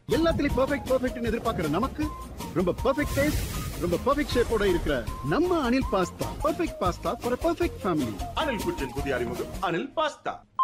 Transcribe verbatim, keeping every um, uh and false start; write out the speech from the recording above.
எல்லாத்துலயும் பெர்ஃபெக்ட் பெர்ஃபெக்ட்னு எதிர்பார்க்கிற நமக்கு ரொம்ப பெர்ஃபெக்ட் டேஸ்ட், ரொம்ப பெர்ஃபெக்ட் ஷேப்போட இருக்கிற நம்ம Anil pasta. Perfect pasta for perfect family. Anil குச்சின் புதிய அறிமுகம் அனில் பாஸ்தா.